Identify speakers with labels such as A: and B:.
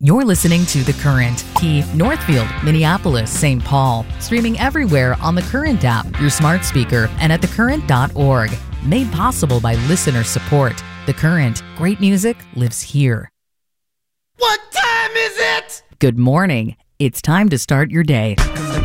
A: You're listening to The Current, Key, Northfield, Minneapolis, St. Paul. Streaming everywhere on The Current app, your smart speaker, and at thecurrent.org. Made possible by listener support. The Current. Great music lives here.
B: What time is it?
A: Good morning. It's time to start your day.